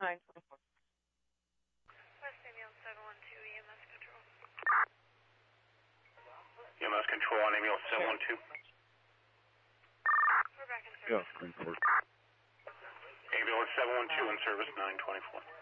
924. West Ambulance 712, EMS Control. EMS Control on Ambulance 712. We're back in Yeah, service. 9-4. Ambulance 712 in service, 924.